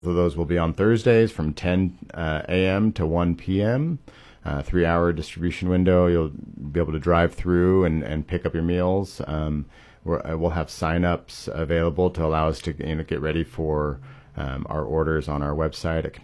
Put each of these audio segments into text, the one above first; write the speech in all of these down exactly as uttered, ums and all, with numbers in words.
So those will be on Thursdays from ten uh, a m to one p m Uh, three-hour distribution window. You'll be able to drive through and, and pick up your meals. Um, we're, uh, we'll have sign-ups available to allow us to you know, get ready for um, our orders on our website at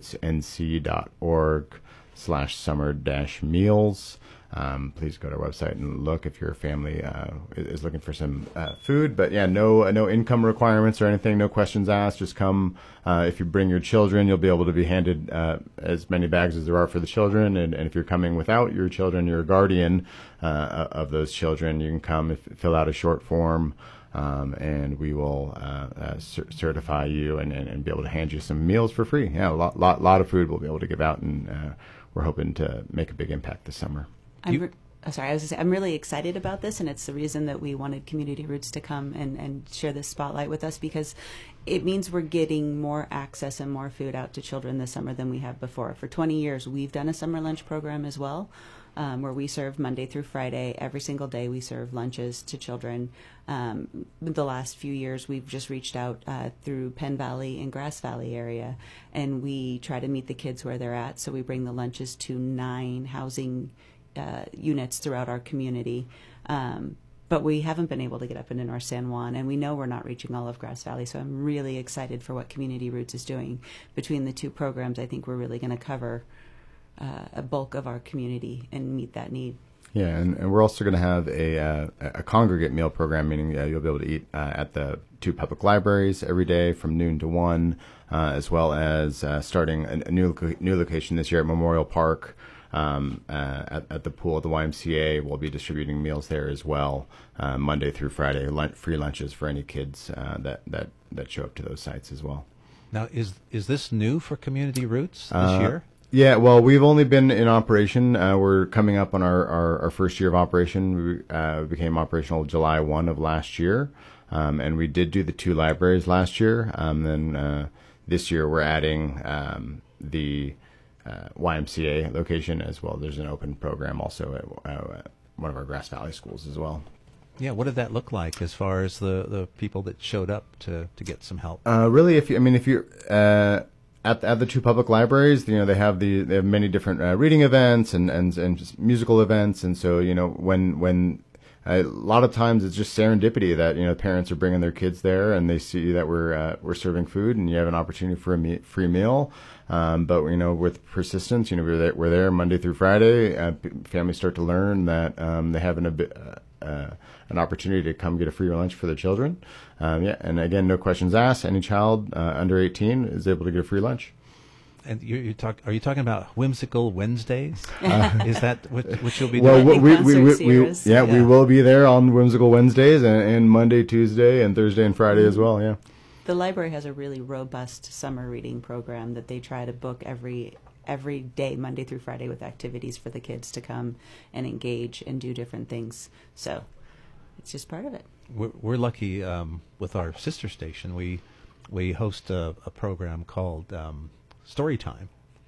communityrootsnc.org slash summer dash meals. Um, please go to our website and look if your family uh, is looking for some uh, food. But yeah, no uh, no income requirements or anything, no questions asked. Just come. Uh, if you bring your children, you'll be able to be handed uh, as many bags as there are for the children. And, and if you're coming without your children, you're a guardian uh, of those children, you can come, if, fill out a short form, um, and we will uh, uh, cer- certify you and, and, and be able to hand you some meals for free. Yeah, a lot, lot, lot of food we'll be able to give out, and uh, we're hoping to make a big impact this summer. I'm re- oh, sorry, I was going to say, I'm really excited about this, and it's the reason that we wanted Community Roots to come and, and share this spotlight with us, because it means we're getting more access and more food out to children this summer than we have before. For twenty years, we've done a summer lunch program as well, um, where we serve Monday through Friday. Every single day we serve lunches to children. Um, the last few years, we've just reached out uh, through Penn Valley and Grass Valley area, and we try to meet the kids where they're at. So we bring the lunches to nine housing Uh, units throughout our community, um, but we haven't been able to get up into North San Juan, and we know we're not reaching all of Grass Valley, so I'm really excited for what Community Roots is doing. Between the two programs, I think we're really going to cover uh, a bulk of our community and meet that need. Yeah, and, and we're also going to have a uh, a congregate meal program, meaning uh, you'll be able to eat uh, at the two public libraries every day from noon to one, uh, as well as uh, starting a, a new loca- new location this year at Memorial Park. Um, uh, at, at the pool at the Y M C A, we'll be distributing meals there as well, uh, Monday through Friday, lunch, free lunches for any kids uh, that, that, that show up to those sites as well. Now, is is this new for Community Roots this uh, year? Yeah, well, we've only been in operation. Uh, we're coming up on our, our, our first year of operation. We uh, became operational July first of last year, um, and we did do the two libraries last year. Um, then uh, this year we're adding um, the Uh, Y M C A location as well. There's an open program also at, uh, at one of our Grass Valley schools as well. Yeah, what did that look like as far as the, the people that showed up to, to get some help? Uh, really, if you, I mean, if you're uh, at at the two public libraries, you know, they have the they have many different uh, reading events and and and just musical events, and so you know when when. A lot of times it's just serendipity that you know parents are bringing their kids there and they see that we're uh, we're serving food and you have an opportunity for a me- free meal. Um, but you know with persistence, you know we're there, we're there Monday through Friday. Uh, p- families start to learn that um, they have an uh, uh, an opportunity to come get a free lunch for their children. Um, yeah, and again, no questions asked. Any child uh, under eighteen is able to get a free lunch. And you, you talk? Are you talking about Whimsical Wednesdays? Uh, is that what, what you'll be well, doing? we, we, we, we, yeah, yeah, we will be there on Whimsical Wednesdays and, and Monday, Tuesday, and Thursday and Friday as well. Yeah. The library has a really robust summer reading program that they try to book every every day, Monday through Friday, with activities for the kids to come and engage and do different things. So it's just part of it. We're, we're lucky um, with our sister station. We we host a, a program called Um, Story Time.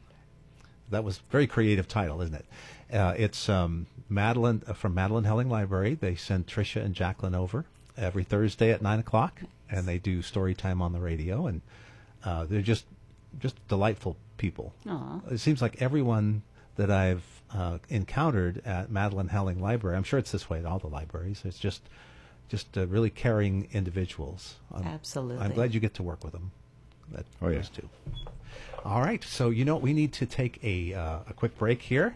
That was a very creative title, isn't it? Uh, it's um, Madeline uh, from Madeline Helling Library. They send Tricia and Jacqueline over every Thursday at nine o'clock, and they do story time on the radio. And uh, they're just just delightful people. Aww. It seems like everyone that I've uh, encountered at Madeline Helling Library, I'm sure it's this way at all the libraries. It's just just uh, really caring individuals. I'm, Absolutely. I'm glad you get to work with them. That Oh, yeah. those two. All right, so you know we need to take a uh, a quick break here,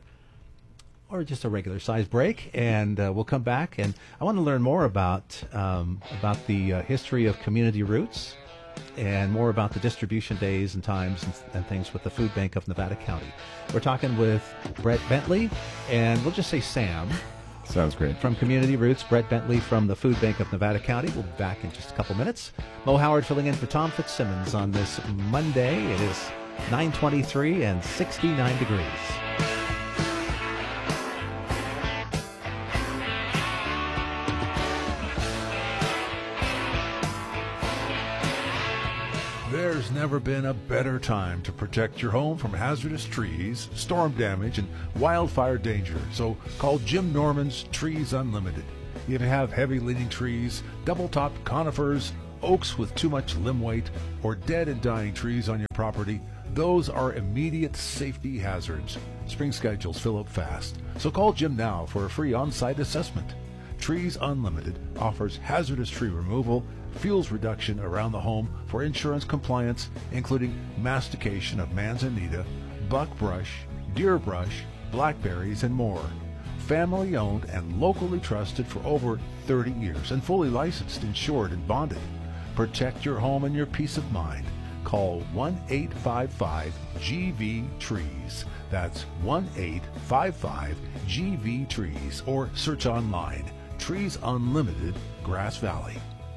or just a regular size break, and uh, we'll come back. And I want to learn more about um, about the uh, history of Community Roots, and more about the distribution days and times and, and things with the Food Bank of Nevada County. We're talking with Brett Bentley, and we'll just say Sam. Sounds great. From Community Roots, Brett Bentley from the Food Bank of Nevada County. We'll be back in just a couple minutes. Mo Howard filling in for Tom Fitzsimmons on this Monday. It is nine twenty-three and sixty-nine degrees. There's never been a better time to protect your home from hazardous trees, storm damage, and wildfire danger. So call Jim Norman's Trees Unlimited. If you have heavy leaning trees, double-topped conifers, Oaks with too much limb weight or dead and dying trees on your property, those are immediate safety hazards. Spring schedules fill up fast, so call Jim now for a free on-site assessment. Trees Unlimited offers hazardous tree removal, fuels reduction around the home for insurance compliance, including mastication of manzanita, buckbrush, deer brush, blackberries, and more. Family owned and locally trusted for over thirty years and fully licensed, insured, and bonded. Protect your home and your peace of mind. Call one eight five five G V trees. That's one eight five five G V trees or search online. Trees Unlimited, Grass Valley.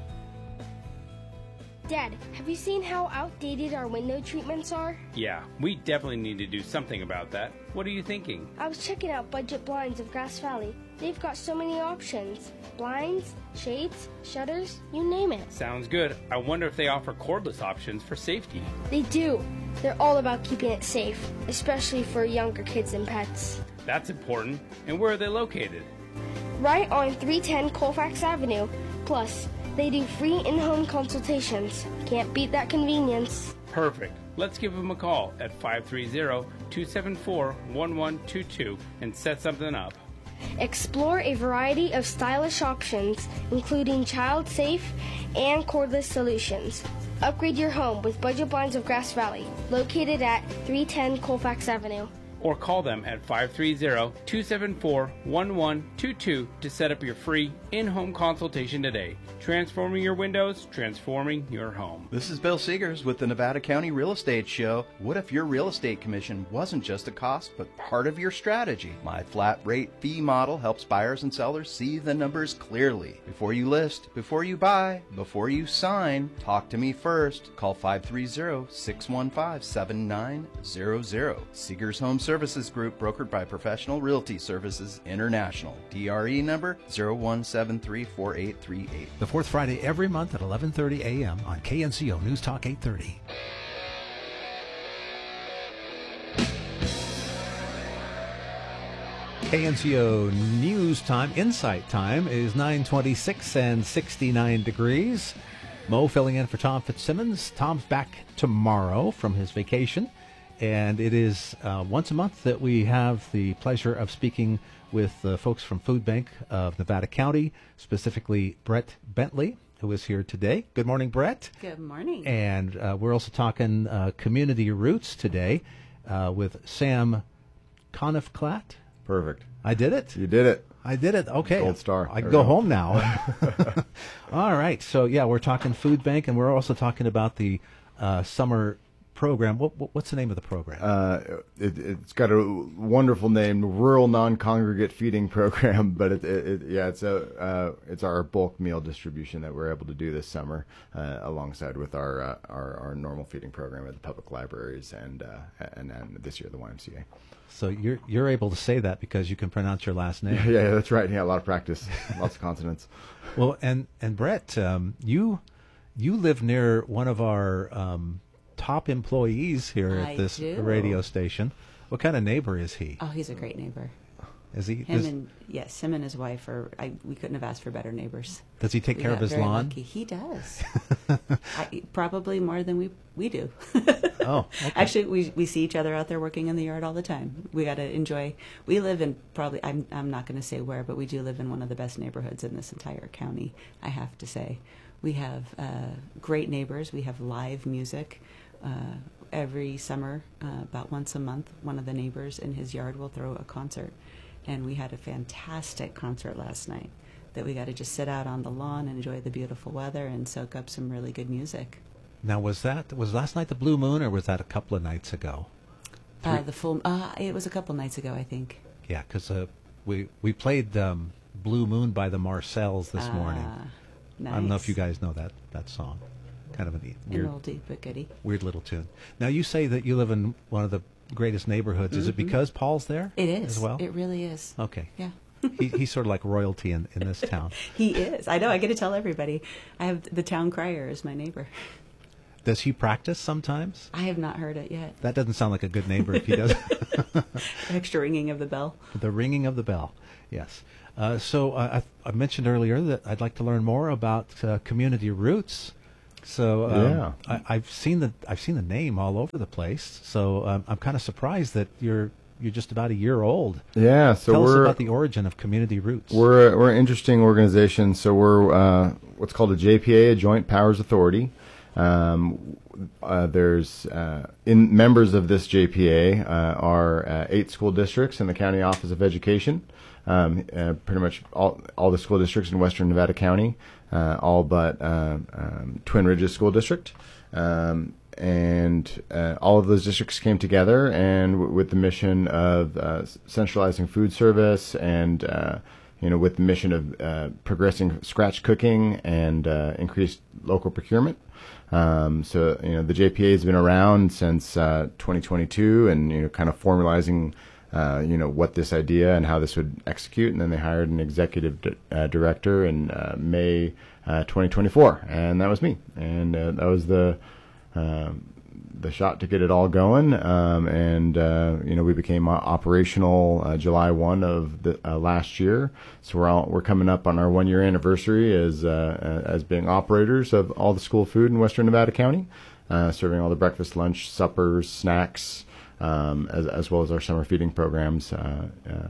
Dad, have you seen how outdated our window treatments are? Yeah, we definitely need to do something about that. What are you thinking? I was checking out Budget Blinds of Grass Valley. They've got so many options. Blinds, shades, shutters, you name it. Sounds good. I wonder if they offer cordless options for safety. They do. They're all about keeping it safe, especially for younger kids and pets. That's important. And where are they located? Right on three ten Colfax Avenue. Plus, they do free in-home consultations. Can't beat that convenience. Perfect. Let's give them a call at five three zero, two seven four, one one two two and set something up. Explore a variety of stylish options, including child-safe and cordless solutions. Upgrade your home with Budget Blinds of Grass Valley, located at three ten Colfax Avenue. Or call them at five three zero, two seven four, one one two two to set up your free in-home consultation today. Transforming your windows, transforming your home. This is Bill Seegers with the Nevada County Real Estate Show. What if your real estate commission wasn't just a cost, but part of your strategy? My flat rate fee model helps buyers and sellers see the numbers clearly. Before you list, before you buy, before you sign, talk to me first. Call five three zero, six one five, seven nine zero zero. Seegers Home Services Group, brokered by Professional Realty Services International. D R E number zero one seven three four eight three eight. The fourth Friday every month at eleven thirty a.m. on K N C O News Talk eight thirty. K N C O News Time, Insight Time is nine twenty-six and sixty-nine degrees. Mo filling in for Tom Fitzsimmons. Tom's back tomorrow from his vacation. And it is uh, once a month that we have the pleasure of speaking with uh, folks from Food Bank of Nevada County, specifically Brett Bentley, who is here today. Good morning, Brett. Good morning. And uh, we're also talking uh, community roots today uh, with Sam Conniff-Klatt. Perfect. I did it? You did it. I did it. Okay. Gold star. I can There go we go. home now. All right. So, yeah, we're talking Food Bank, and we're also talking about the uh, summer program. What, what, what's the name of the program? Uh, it, it's got a wonderful name, Rural Non-Congregate Feeding Program, but it, it, it, yeah, it's a uh, it's our bulk meal distribution that we're able to do this summer, uh, alongside with our, uh, our our normal feeding program at the public libraries and uh, and, and this year the Y M C A. So you're you're able to say that because you can pronounce your last name. Yeah, yeah, that's right. Yeah, a lot of practice, lots of consonants. Well, and and Brett, um, you you live near one of our um, top employees here I at this do. radio station. What kind of neighbor is he? Oh, he's a great neighbor. Is he? Him Does, and yes, him and his wife are. I, we couldn't have asked for better neighbors. does he take We care of got his very lawn? lucky. He does. I, probably more than we we do. Oh, okay. Actually, we we see each other out there working in the yard all the time. We got to enjoy. We live in probably. I'm I'm not going to say where, but we do live in one of the best neighborhoods in this entire county. I have to say, we have uh, great neighbors. We have live music. Uh, every summer, uh, about once a month, one of the neighbors in his yard will throw a concert. And we had a fantastic concert last night that we got to just sit out on the lawn and enjoy the beautiful weather and soak up some really good music. Now, was that was last night the Blue Moon, or was that a couple of nights ago? Uh, the full, uh, it was a couple nights ago, I think. Yeah, because uh, we we played um, Blue Moon by the Marcells this morning. Ah, nice. I don't know if you guys know that that song. Kind of a neat, weird, An oldie but goodie. weird little tune. Now, you say that you live in one of the greatest neighborhoods. Is it because Paul's there? It is. as well. It really is. Okay. Yeah. he, he's sort of like royalty in, in this town. He is. I know. I get to tell everybody. I have the town crier as my neighbor. Does he practice sometimes? I have not heard it yet. That doesn't sound like a good neighbor if he does. Extra ringing of the bell. The ringing of the bell, yes. Uh, so uh, I, I mentioned earlier that I'd like to learn more about uh, community roots. So um, Yeah. I, I've seen the I've seen the name all over the place. So um, I'm kind of surprised that you're you're just about a year old. Yeah, so Tell us we're about the origin of Community Roots. we're we're an interesting organization. So we're uh, what's called a J P A, a Joint Powers Authority. Um, uh, there's uh, in members of this J P A uh, are uh, eight school districts in the County Office of Education. Um, uh, pretty much all all the school districts in Western Nevada County, uh, all but uh, um, Twin Ridges School District. Um, and uh, all of those districts came together and w- with the mission of uh, centralizing food service and uh, you know with the mission of uh, progressing scratch cooking and uh, increased local procurement. Um, so you know the J P A has been around since uh, twenty twenty-two and you know kind of formalizing uh, you know what this idea and how this would execute, and then they hired an executive di- uh, director in uh, May uh, twenty twenty-four, and that was me, and uh, that was the um, the shot to get it all going, um, and uh, you know we became uh, operational uh, July first of the, uh, last year. So we're all, we're coming up on our one year anniversary as uh, as being operators of all the school food in Western Nevada County, uh, serving all the breakfast, lunch, suppers, snacks, um, as as well as our summer feeding programs uh,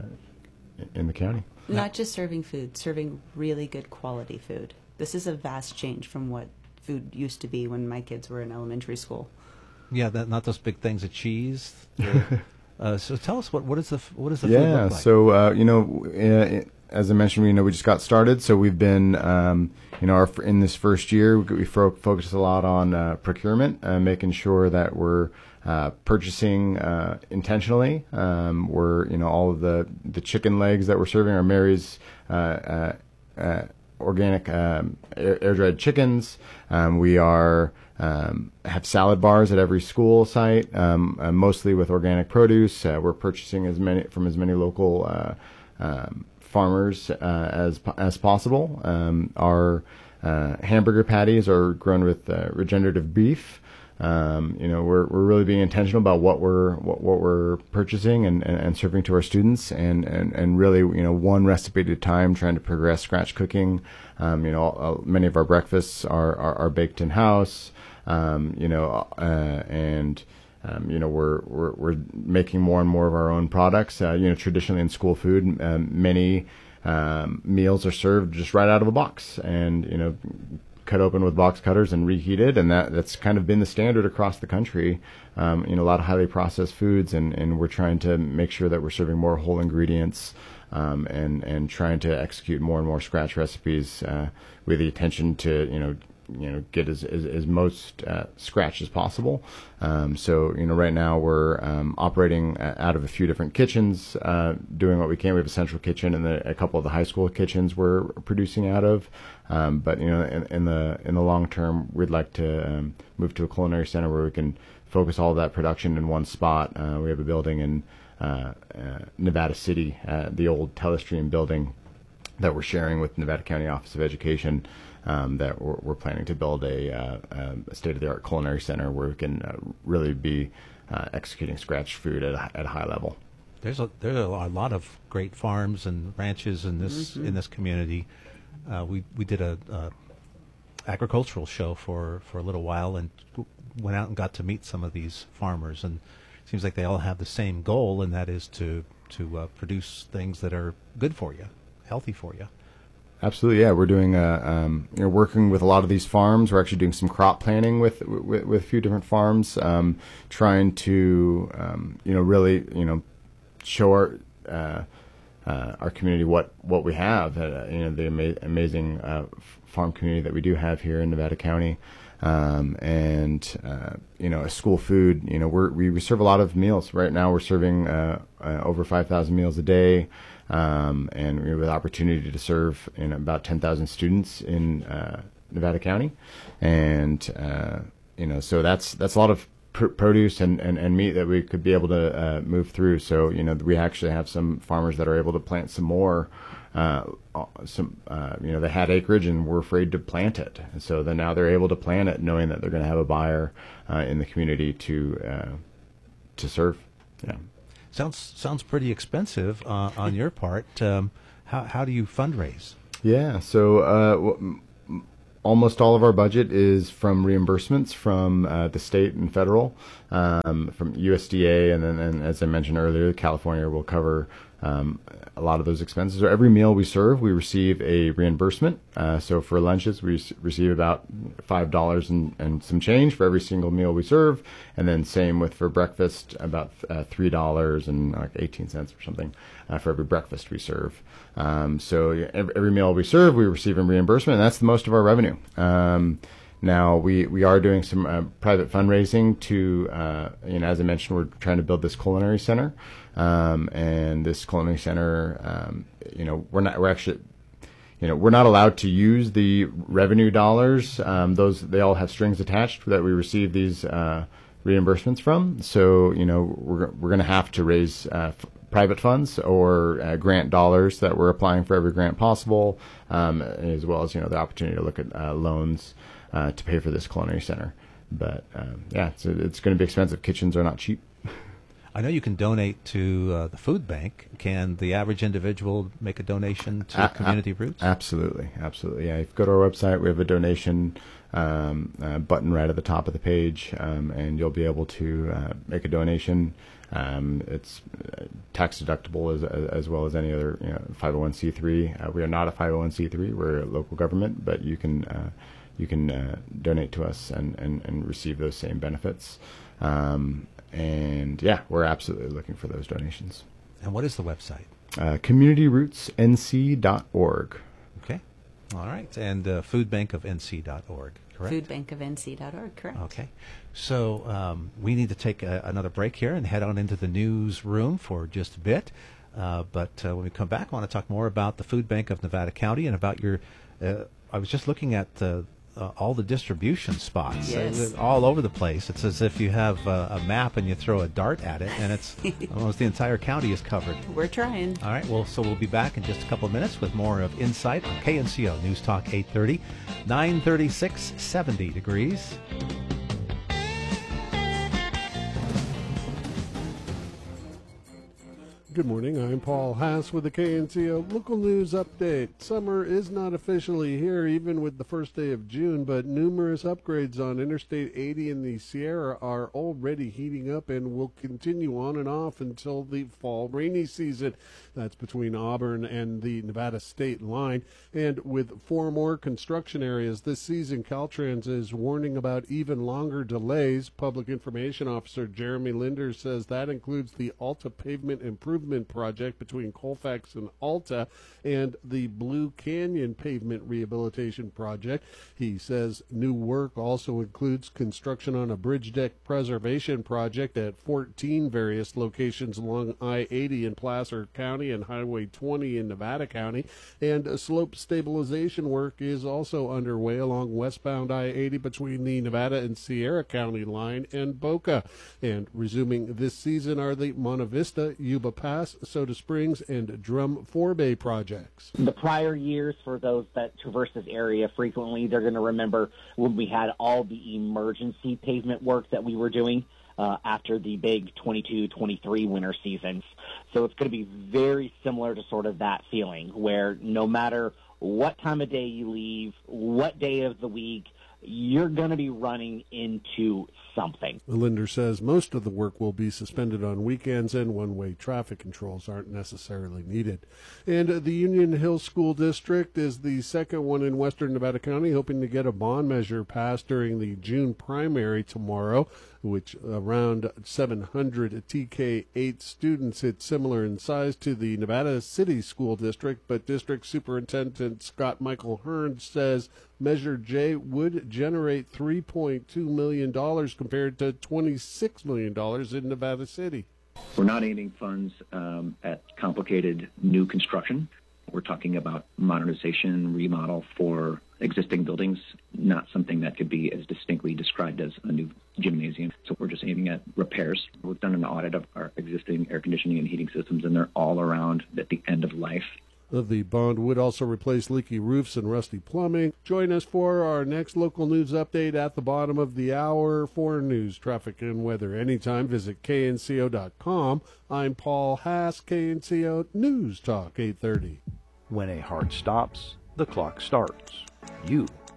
uh, in the county. Not just serving food, serving really good quality food. This is a vast change from what food used to be when my kids were in elementary school. Yeah, that, not those big things of cheese. The, uh, so tell us what what is the f- what is the food Yeah, look like? so uh, you know, uh, as I mentioned, you know, we just got started, so we've been, um, you know, our, in this first year, we, we fo- focused a lot on uh, procurement, uh, making sure that we're uh, purchasing uh, intentionally. Um, we're, you know, all of the the chicken legs that we're serving are Mary's Uh, uh, uh, organic um, air dried chickens. Um, we are um, have salad bars at every school site, um, uh, mostly with organic produce. Uh, we're purchasing as many from as many local uh, um, farmers uh, as as possible. Um, our uh, hamburger patties are grown with uh, regenerative beef. Um, you know, we're we're really being intentional about what we're what, what we're purchasing and, and, and serving to our students, and, and, and really, you know, one recipe at a time, trying to progress scratch cooking. Um, you know, uh, many of our breakfasts are are, are baked in house. Um, you know, uh, and um, you know, we're we're we're making more and more of our own products. Uh, you know, traditionally in school food, um, many um, meals are served just right out of a box, and you know, cut open with box cutters and reheated, and that that's kind of been the standard across the country. Um, you know, a lot of highly processed foods, and, and we're trying to make sure that we're serving more whole ingredients, um, and and trying to execute more and more scratch recipes uh, with the intention to you know you know get as as, as most uh, scratch as possible. Um, so you know, right now we're um, operating out of a few different kitchens, uh, doing what we can. We have a central kitchen, and the, a couple of the high school kitchens we're producing out of. Um, but you know, in, in the in the long term, we'd like to um, move to a culinary center where we can focus all of that production in one spot. Uh, we have a building in uh, uh, Nevada City, uh, the old Telestream building that we're sharing with Nevada County Office of Education. Um, that we're, we're planning to build a, uh, a state-of-the-art culinary center where we can uh, really be uh, executing scratch food at a, at a high level. There's a there are a lot of great farms and ranches in this Mm-hmm. in this community. Uh, we we did a, a agricultural show for, for a little while and w- went out and got to meet some of these farmers, and it seems like they all have the same goal, and that is to to uh, produce things that are good for you, healthy for you. Absolutely, yeah. We're doing, uh, um, you know, working with a lot of these farms. We're actually doing some crop planting with with, with a few different farms, um, trying to, um, you know, really, you know, show our uh, uh, our community what what we have. Uh, you know, the ama- amazing uh, farm community that we do have here in Nevada County, um, and uh, you know, a school food. You know, we're, we we serve a lot of meals. Right now, we're serving uh, uh, over five thousand meals a day. Um, and we have the opportunity to serve you know, about ten thousand students in uh, Nevada County, and uh, you know, so that's that's a lot of pr- produce and, and, and meat that we could be able to uh, move through. So you know, we actually have some farmers that are able to plant some more. Uh, some uh, you know, they had acreage and were afraid to plant it, and so then now they're able to plant it, knowing that they're going to have a buyer uh, in the community to uh, to serve. Yeah. Sounds sounds pretty expensive uh, on your part. Um, how how do you fundraise? Yeah, so uh, w- almost all of our budget is from reimbursements from uh, the state and federal, um, from U S D A, and then, and as I mentioned earlier, California will cover um, a lot of those expenses. So every meal we serve, we receive a reimbursement. Uh, so for lunches, we receive about five dollars and, and some change for every single meal we serve, and then same with for breakfast, about uh, three dollars and like eighteen cents or something uh, for every breakfast we serve. Um, so every, every meal we serve, we receive a reimbursement, and that's the most of our revenue. Um, now we, we are doing some uh, private fundraising to, uh, you know, as I mentioned, we're trying to build this culinary center, um, and this culinary center, um, you know, we're not, we're actually, you know, we're not allowed to use the revenue dollars. Um, those, they all have strings attached that we receive these uh, reimbursements from. So, you know, we're we're going to have to raise uh, f- private funds or uh, grant dollars that we're applying for every grant possible, um, as well as, you know, the opportunity to look at uh, loans uh, to pay for this culinary center. But um, yeah, it's, it's going to be expensive. Kitchens are not cheap. I know you can donate to uh, the food bank. Can the average individual make a donation to A- Community a- Roots? Absolutely, absolutely. Yeah, if you go to our website, we have a donation um, uh, button right at the top of the page, um, and you'll be able to uh, make a donation. Um, it's uh, tax deductible as, as well as any other, you know, five oh one c three. Uh, we are not a five oh one c three. We're a local government, but you can uh, you can uh, donate to us and, and, and receive those same benefits. Um, and yeah, we're absolutely looking for those donations. And what is the website? Uh, community roots n c dot org. Okay. All right. And uh, food bank of n c dot org, correct? food bank of n c dot org, correct. Okay. So um, we need to take a, another break here and head on into the newsroom for just a bit. Uh, but uh, when we come back, I want to talk more about the Food Bank of Nevada County and about your, uh, I was just looking at uh, uh, all the distribution spots. Yes. Uh, all over the place. It's as if you have uh, a map and you throw a dart at it, and it's almost the entire county is covered. We're trying. All right, well, so we'll be back in just a couple of minutes with more of Insight on K N C O News Talk eight thirty, nine thirty-six, seventy degrees. Good morning, I'm Paul Haas with the K N C O Local News Update. Summer is not officially here, even with the first day of June, but numerous upgrades on Interstate eighty in the Sierra are already heating up and will continue on and off until the fall rainy season. That's between Auburn and the Nevada state line. And with four more construction areas this season, Caltrans is warning about even longer delays. Public Information Officer Jeremy Linder says that includes the Alta Pavement Improvement Project between Colfax and Alta and the Blue Canyon Pavement Rehabilitation Project. He says new work also includes construction on a bridge deck preservation project at fourteen various locations along I eighty in Placer County and Highway twenty in Nevada County, and a slope stabilization work is also underway along westbound I eighty between the Nevada and Sierra County line and Boca. And resuming this season are the Monte Vista, Yuba Pass, Soda Springs, and Drum Forebay projects. The prior years, for those that traverse this area frequently, they're going to remember when we had all the emergency pavement work that we were doing uh, after the big twenty-two twenty-three winter seasons. So it's going to be very similar to sort of that feeling where no matter what time of day you leave, what day of the week, you're going to be running into something. Linder says most of the work will be suspended on weekends and one-way traffic controls aren't necessarily needed. And the Union Hill School District is the second one in western Nevada County, hoping to get a bond measure passed during the June primary tomorrow, which around seven hundred T K eight students. It's similar in size to the Nevada City School District, but District Superintendent Scott Michael Hearn says Measure J would generate three point two million dollars compared to twenty-six million dollars in Nevada City. We're not aiming funds um, at complicated new construction. We're talking about modernization, remodel for existing buildings, not something that could be as distinctly described as a new gymnasium. So we're just aiming at repairs. We've done an audit of our existing air conditioning and heating systems, and they're all around at the end of life. The bond would also replace leaky roofs and rusty plumbing. Join us for our next local news update at the bottom of the hour. For news, traffic, and weather anytime, visit K N C O dot com. I'm Paul Haas, K N C O News Talk eight thirty. When a heart stops, the clock starts. You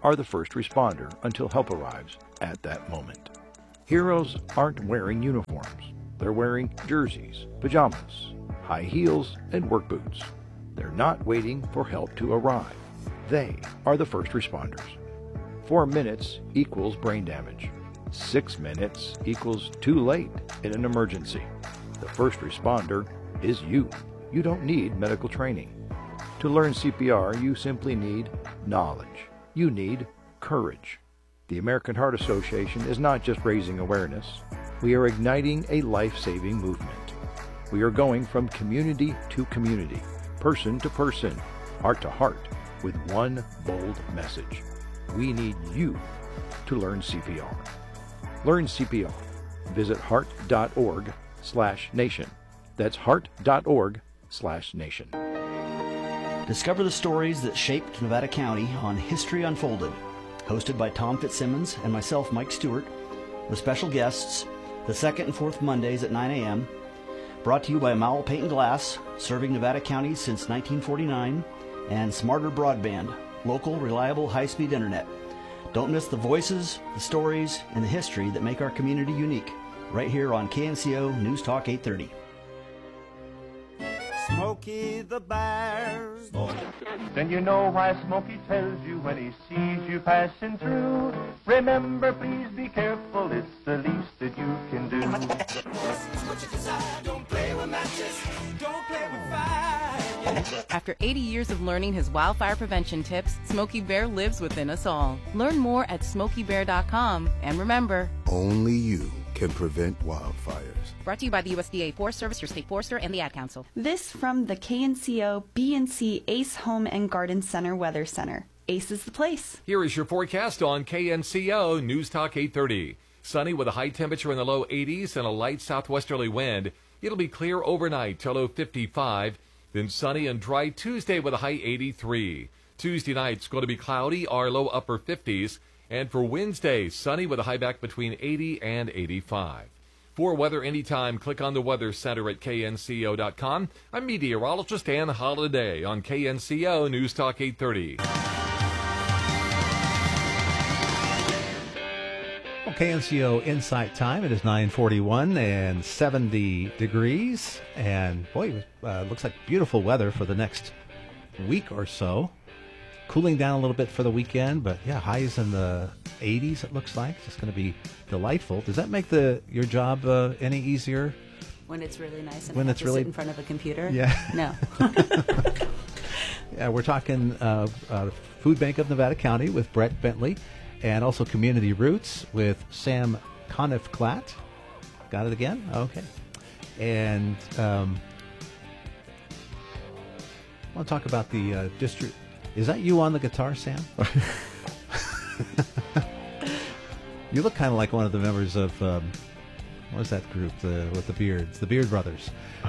are the first responder until help arrives at that moment. Heroes aren't wearing uniforms. They're wearing jerseys, pajamas, high heels, and work boots. They're not waiting for help to arrive. They are the first responders. Four minutes equals brain damage. Six minutes equals too late in an emergency. The first responder is you. You don't need medical training. To learn C P R, you simply need knowledge. You need courage. The American Heart Association is not just raising awareness. We are igniting a life-saving movement. We are going from community to community, person to person, heart to heart, with one bold message. We need you to learn C P R. Learn C P R. Visit heart.org slash nation. That's heart.org slash nation. Discover the stories that shaped Nevada County on History Unfolded, hosted by Tom Fitzsimmons and myself, Mike Stewart, with special guests the second and fourth Mondays at nine a.m., brought to you by Mowell Paint and Glass, serving Nevada County since nineteen forty-nine, and Smarter Broadband, local, reliable, high-speed internet. Don't miss the voices, the stories, and the history that make our community unique, right here on K N C O News Talk eight thirty. Smokey the Bear. Then you know why Smokey tells you when he sees you passing through. Remember, please be careful, it's the least that you can do. What you desire, don't play with matches, don't play with fire. After eighty years of learning his wildfire prevention tips, Smokey Bear lives within us all. Learn more at smokey bear dot com, and remember, only you can prevent wildfires. Brought to you by the U S D A Forest Service, your state forester, and the Ad Council. This from the K N C O B and C Ace Home and Garden Center Weather Center. Ace is the place. Here is your forecast on K N C O News Talk eight thirty. Sunny with a high temperature in the low eighties and a light southwesterly wind. It'll be clear overnight till low fifty-five. Then sunny and dry Tuesday with a high eighty-three. Tuesday night's going to be cloudy or low upper fifties. And for Wednesday, sunny with a high back between eighty and eighty-five. For weather anytime, click on the Weather Center at K N C O dot com. I'm meteorologist Ann Holiday on K N C O News Talk eight thirty. Well, K N C O Insight Time. It is nine forty-one and seventy degrees. And boy, uh, looks like beautiful weather for the next week or so. Cooling down a little bit for the weekend, but yeah, highs in the eighties, it looks like. It's going to be delightful. Does that make the your job uh, any easier? When it's really nice and when I it's have to really sit in front of a computer? Yeah. No. Yeah, we're talking uh, uh, Food Bank of Nevada County with Brett Bentley, and also Community Roots with Sam Conniff-Klatt. Got it again? Okay. And um, I want to talk about the uh, district. Is that you on the guitar, Sam? You look kind of like one of the members of, um, what was that group the, with the beards? The Beard Brothers.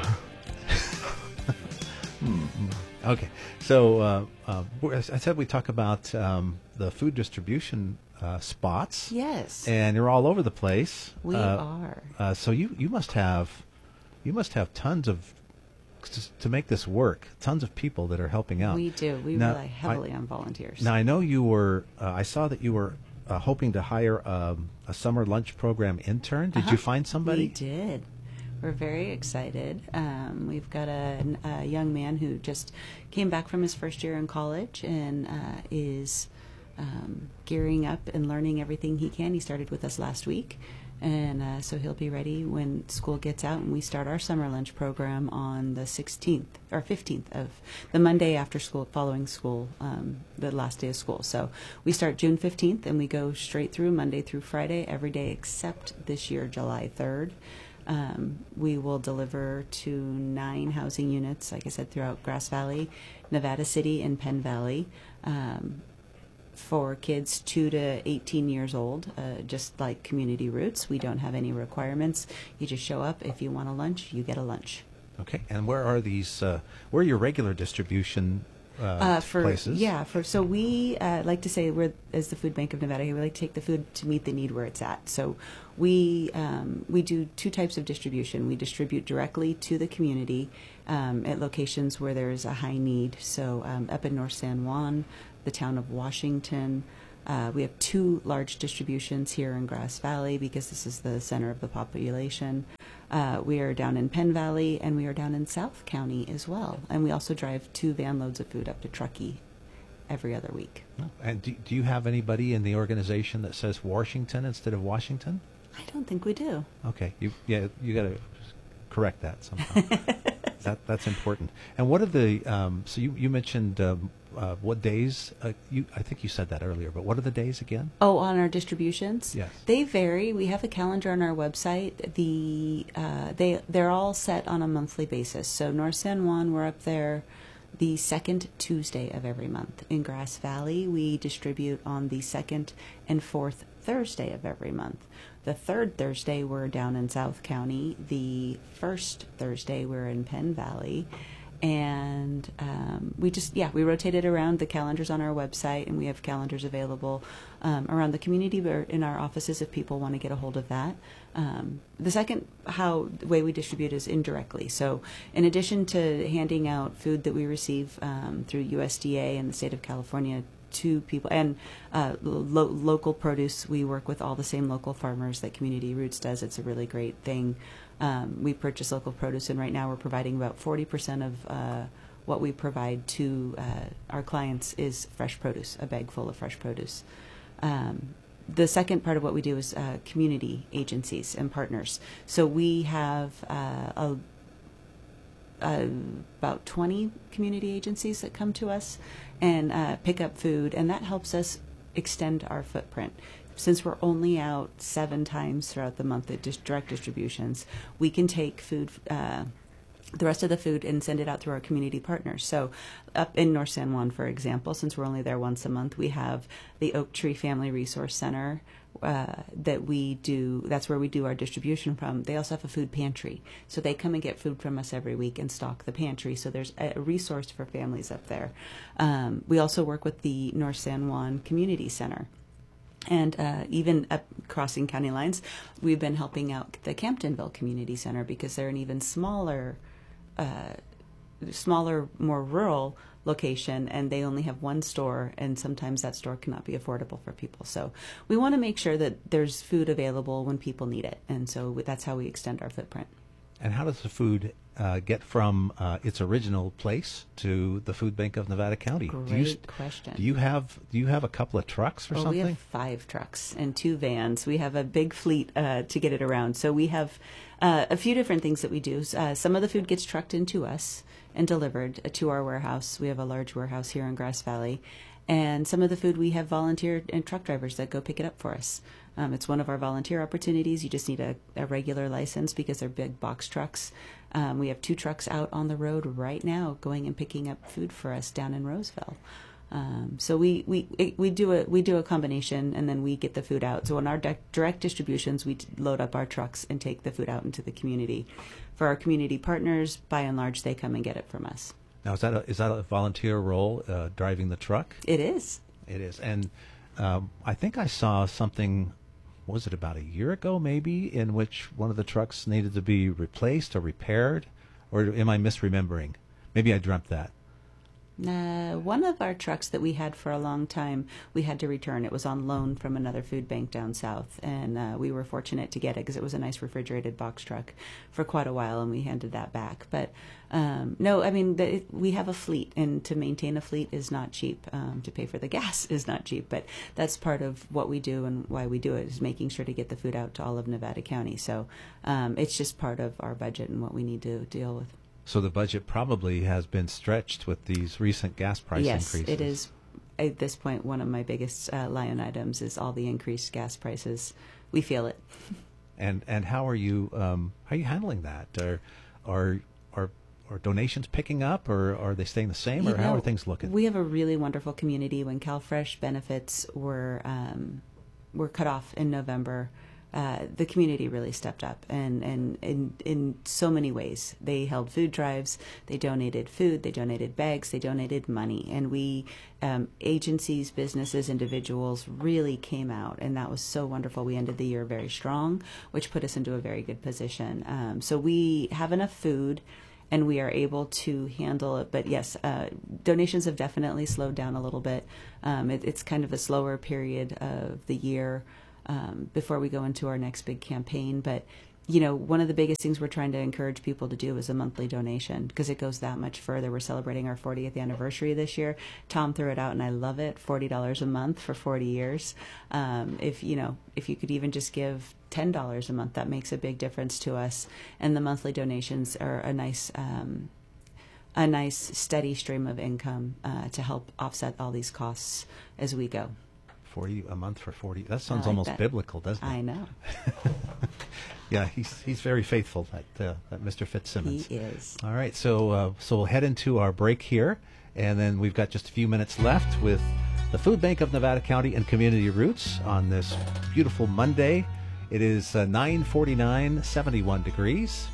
Okay. So uh, uh, I said we talk about um, the food distribution uh, spots. Yes. And you're all over the place. We uh, are. Uh, so you, you must have you must have tons of to make this work, tons of people that are helping out. We do. We now, rely heavily I, on volunteers. Now, I know you were, uh, I saw that you were uh, hoping to hire um, a summer lunch program intern. Did uh-huh. you find somebody? We did. We're very excited. Um, we've got a, a young man who just came back from his first year in college and uh, is um, gearing up and learning everything he can. He started with us last week. And uh, so he'll be ready when school gets out, and we start our summer lunch program on the sixteenth or fifteenth of the Monday after school, following school, um, the last day of school. So we start June fifteenth, and we go straight through Monday through Friday, every day except this year, July third. Um, we will deliver to nine housing units, like I said, throughout Grass Valley, Nevada City, and Penn Valley. Um, for kids two to eighteen years old, uh, just like Community Roots. We don't have any requirements. You just show up. If you want a lunch, you get a lunch. Okay. And where are these, uh, where are your regular distribution uh, uh, for, places? Yeah. For So we uh, like to say, we're, as the Food Bank of Nevada, we like to take the food to meet the need where it's at. So we, um, we do two types of distribution. We distribute directly to the community um, at locations where there's a high need. So um, up in North San Juan, the town of Washington, Uh, we have two large distributions here in Grass Valley because this is the center of the population. Uh, we are down in Penn Valley, and we are down in South County as well. And we also drive two van loads of food up to Truckee every other week. And do, do you have anybody in the organization that says Washington instead of Washington? I don't think we do. Okay, you yeah, you got to correct that somehow. that that's important. And what are the um, so you you mentioned um, uh, what days? Uh, you I think you said that earlier, but what are the days again? Oh, on our distributions? Yes. They vary. We have a calendar on our website. The uh, they they're all set on a monthly basis. So North San Juan, we're up there the second Tuesday of every month. In Grass Valley, we distribute on the second and fourth Thursday of every month. The third Thursday, we're down in South County. The first Thursday, we're in Penn Valley. And um, we just, yeah, we rotate it around. The calendar's on our website, and we have calendars available um, around the community or in our offices if people want to get a hold of that. Um, the second how the way we distribute is indirectly. So in addition to handing out food that we receive um, through U S D A and the state of California to people, and uh, lo- local produce, we work with all the same local farmers that Community Roots does. It's a really great thing. Um, we purchase local produce, and right now we're providing about forty percent of uh, what we provide to uh, our clients is fresh produce, a bag full of fresh produce. Um, the second part of what we do is uh, community agencies and partners. So we have uh, a Uh, about twenty community agencies that come to us and uh, pick up food, and that helps us extend our footprint. Since we're only out seven times throughout the month at dis- direct distributions, we can take food, uh, the rest of the food, and send it out through our community partners. So up in North San Juan, for example, since we're only there once a month, we have the Oak Tree Family Resource Center uh, that we do, that's where we do our distribution from. They also have a food pantry. So they come and get food from us every week and stock the pantry. So there's a resource for families up there. Um, we also work with the North San Juan Community Center. And uh, even up crossing county lines, we've been helping out the Camptonville Community Center because they're an even smaller, uh, smaller, more rural location, and they only have one store, and sometimes that store cannot be affordable for people. So we want to make sure that there's food available when people need it, and so that's how we extend our footprint. And how does the food uh, get from uh, its original place to the Food Bank of Nevada County? Great do you st- question. Do you have do you have a couple of trucks or oh, something? We have five trucks and two vans. We have a big fleet uh, to get it around. So we have uh, a few different things that we do. Uh, some of the food gets trucked into us and delivered uh, to our warehouse. We have a large warehouse here in Grass Valley. And some of the food we have volunteer and truck drivers that go pick it up for us. Um, it's one of our volunteer opportunities. You just need a, a regular license because they're big box trucks. Um, we have two trucks out on the road right now going and picking up food for us down in Roseville. Um, so we, we it, we do a we do a combination, and then we get the food out. So in our di- direct distributions, we t- load up our trucks and take the food out into the community. For our community partners, by and large, they come and get it from us. Now, is that a, is that a volunteer role, uh, driving the truck? It is. It is. And um, I think I saw something, was it about a year ago maybe, in which one of the trucks needed to be replaced or repaired? Or am I misremembering? Maybe I dreamt that. Uh, one of our trucks that we had for a long time, we had to return. It was on loan from another food bank down south, and uh, we were fortunate to get it because it was a nice refrigerated box truck for quite a while, and we handed that back. But um, no, I mean, the, it, we have a fleet, and to maintain a fleet is not cheap. Um, to pay for the gas is not cheap, but that's part of what we do and why we do it, is making sure to get the food out to all of Nevada County. So um, it's just part of our budget and what we need to deal with. So the budget probably has been stretched with these recent gas price yes, increases. Yes, it is. At this point, one of my biggest uh, line items is all the increased gas prices. We feel it. And and how are you um, how are you handling that? Are are are are donations picking up, or are they staying the same, or You how know, are things looking? We have a really wonderful community. When CalFresh benefits were um, were cut off in November, Uh, the community really stepped up, and, and in, in so many ways. They held food drives, they donated food, they donated bags, they donated money, and we, um, agencies, businesses, individuals really came out, and that was so wonderful. We ended the year very strong, which put us into a very good position. Um, so we have enough food, and we are able to handle it. But yes, uh, donations have definitely slowed down a little bit. Um, it, it's kind of a slower period of the year um, before we go into our next big campaign. But you know, one of the biggest things we're trying to encourage people to do is a monthly donation, because it goes that much further. We're celebrating our fortieth anniversary this year. Tom threw it out, and I love it. forty dollars a month for forty years. Um, if you know, if you could even just give ten dollars a month, that makes a big difference to us. And the monthly donations are a nice, um, a nice steady stream of income uh, to help offset all these costs as we go. Forty a month for forty. That sounds like almost that. biblical, doesn't it? I know. Yeah, he's he's very faithful, that uh, that Mister Fitzsimmons. He is. All right, so uh, so we'll head into our break here, and then we've got just a few minutes left with the Food Bank of Nevada County and Community Roots on this beautiful Monday. It is uh, nine forty-nine, seventy-one degrees.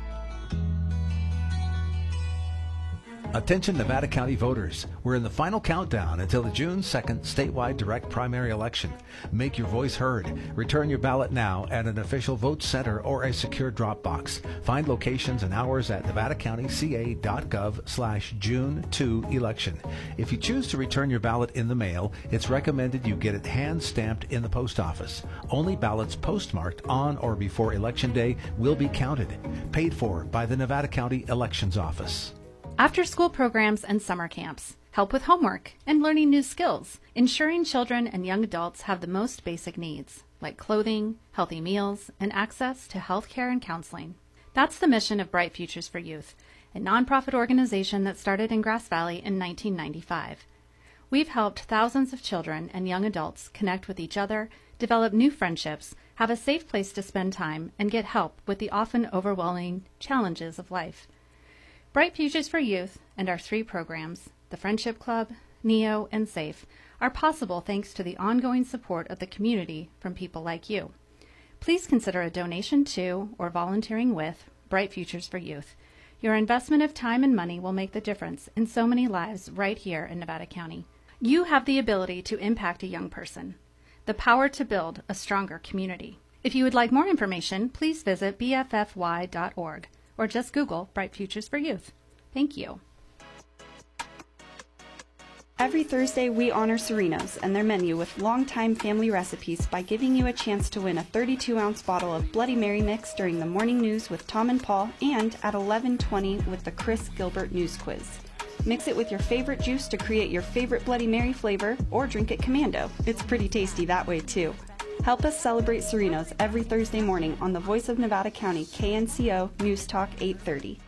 Attention Nevada County voters. We're in the final countdown until the June second statewide direct primary election. Make your voice heard. Return your ballot now at an official vote center or a secure drop box. Find locations and hours at nevada county c a dot gov slash June second election. If you choose to return your ballot in the mail, it's recommended you get it hand-stamped in the post office. Only ballots postmarked on or before Election Day will be counted. Paid for by the Nevada County Elections Office. After-school programs and summer camps, help with homework and learning new skills, ensuring children and young adults have the most basic needs, like clothing, healthy meals, and access to health care and counseling. That's the mission of Bright Futures for Youth, a nonprofit organization that started in Grass Valley in nineteen ninety-five. We've helped thousands of children and young adults connect with each other, develop new friendships, have a safe place to spend time, and get help with the often overwhelming challenges of life. Bright Futures for Youth and our three programs, the Friendship Club, NEO, and SAFE, are possible thanks to the ongoing support of the community from people like you. Please consider a donation to or volunteering with Bright Futures for Youth. Your investment of time and money will make the difference in so many lives right here in Nevada County. You have the ability to impact a young person, the power to build a stronger community. If you would like more information, please visit b f f y dot org. or just Google Bright Futures for Youth. Thank you. Every Thursday, we honor Serenos and their menu with longtime family recipes by giving you a chance to win a thirty-two ounce bottle of Bloody Mary mix during the morning news with Tom and Paul, and at eleven twenty with the Chris Gilbert News Quiz. Mix it with your favorite juice to create your favorite Bloody Mary flavor, or drink it commando. It's pretty tasty that way, too. Help us celebrate Serenos every Thursday morning on the Voice of Nevada County K N C O News Talk eight thirty.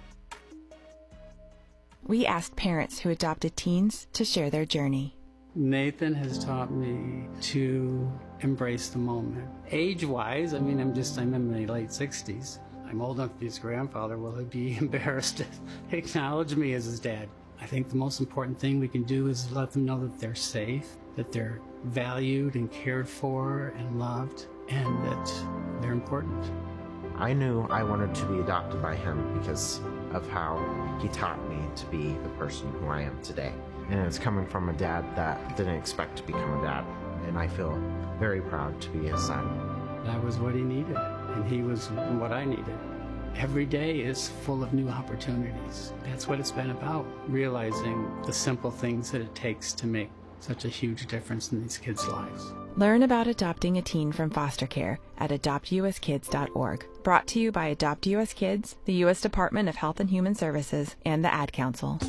We asked parents who adopted teens to share their journey. Nathan has taught me to embrace the moment. Age-wise, I mean, I'm just, I'm in my late sixties. I'm old enough to be his grandfather. Will he be embarrassed to acknowledge me as his dad? I think the most important thing we can do is let them know that they're safe, that they're valued and cared for and loved, and that they're important. I knew I wanted to be adopted by him because of how he taught me to be the person who I am today. And it's coming from a dad that didn't expect to become a dad, and I feel very proud to be his son. That was what he needed, and he was what I needed. Every day is full of new opportunities. That's what it's been about, realizing the simple things that it takes to make such a huge difference in these kids' lives. Learn about adopting a teen from foster care at adopt u s kids dot org. Brought to you by Adopt U S Kids, the U S Department of Health and Human Services, and the Ad Council.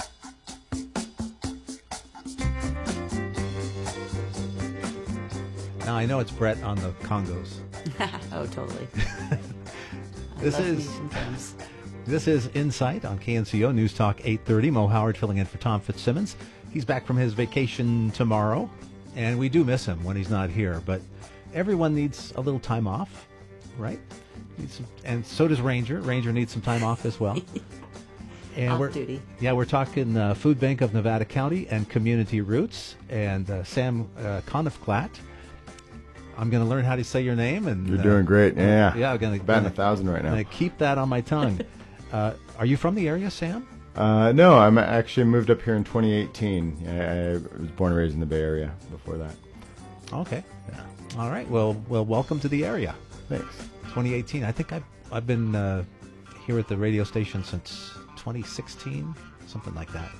Now I know it's Brett on the Congos. Oh, totally. This is this is Insight on K N C O News Talk eight thirty. Mo Howard filling in for Tom Fitzsimmons. He's back from his vacation tomorrow, and we do miss him when he's not here. But everyone needs a little time off, right? Needs some, and so does Ranger. Ranger needs some time off as well. And Off we're, duty. Yeah, we're talking uh, Food Bank of Nevada County and Community Roots, and uh, Sam uh, Conniff-Glatt. I'm going to learn how to say your name. And You're uh, doing great. Yeah. Yeah, I'm going to batting a thousand right now. keep that on my tongue. uh, are you from the area, Sam? Uh, no, I'm actually moved up here in twenty eighteen. I, I was born and raised in the Bay Area before that. Okay. Yeah. All right. Well, well, welcome to the area. Thanks. twenty eighteen. I think I've I've been uh, here at the radio station since twenty sixteen, something like that.